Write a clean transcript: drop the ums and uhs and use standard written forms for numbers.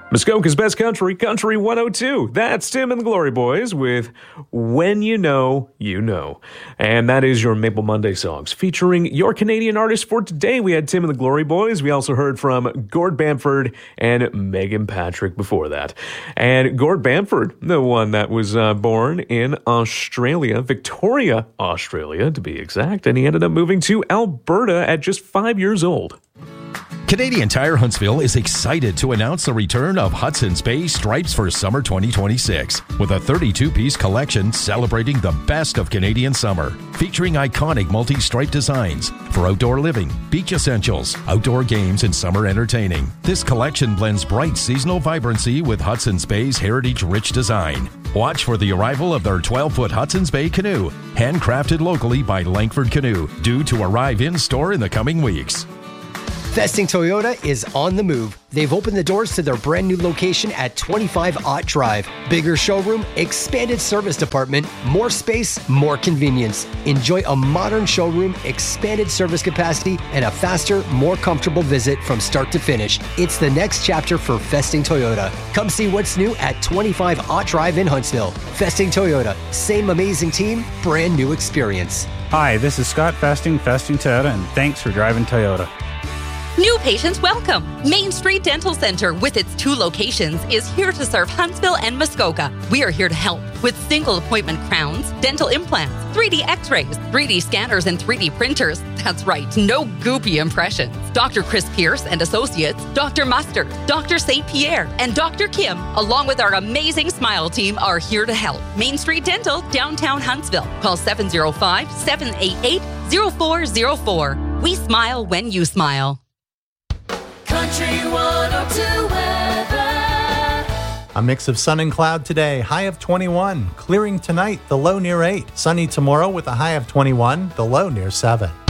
Muskoka's best country, Country 102. That's Tim and the Glory Boys with When You Know, You Know. And that is your Maple Monday songs featuring your Canadian artists for today. We had Tim and the Glory Boys. We also heard from Gord Bamford and Megan Patrick before that. And Gord Bamford, the one that was born in Australia, Victoria, Australia to be exact, and he ended up moving to Alberta at just 5 years old. Canadian Tire Huntsville is excited to announce the return of Hudson's Bay Stripes for summer 2026 with a 32-piece collection celebrating the best of Canadian summer, featuring iconic multi-stripe designs for outdoor living, beach essentials, outdoor games, and summer entertaining. This collection blends bright seasonal vibrancy with Hudson's Bay's heritage-rich design. Watch for the arrival of their 12-foot Hudson's Bay canoe, handcrafted locally by Langford Canoe, due to arrive in-store in the coming weeks. Festing Toyota is on the move. They've opened the doors to their brand new location at 25 Ott Drive. Bigger showroom, expanded service department, more space, more convenience. Enjoy a modern showroom, expanded service capacity, and a faster, more comfortable visit from start to finish. It's the next chapter for Festing Toyota. Come see what's new at 25 Ott Drive in Huntsville. Festing Toyota, same amazing team, brand new experience. Hi, this is Scott Festing Toyota, and thanks for driving Toyota. New patients welcome. Main Street Dental Center, with its 2 locations, is here to serve Huntsville and Muskoka. We are here to help with single appointment crowns, dental implants, 3D x-rays, 3D scanners, and 3D printers. That's right, no goopy impressions. Dr. Chris Pierce and Associates, Dr. Mustard, Dr. St. Pierre, and Dr. Kim, along with our amazing Smile team, are here to help. Main Street Dental, downtown Huntsville. Call 705-788-0404. We smile when you smile. Country 102 weather. A mix of sun and cloud today, high of 21. Clearing tonight, the low near 8. Sunny tomorrow with a high of 21, the low near 7.